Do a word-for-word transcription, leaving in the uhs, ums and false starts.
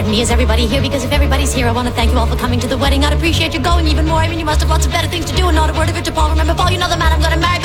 me. Is everybody here? Because if everybody's here, I want to thank you all for coming to the wedding. I'd appreciate you going even more. I mean, you must have lots of better things to do, and not a word of it to Paul. Remember, Paul, you know the man I'm gonna marry.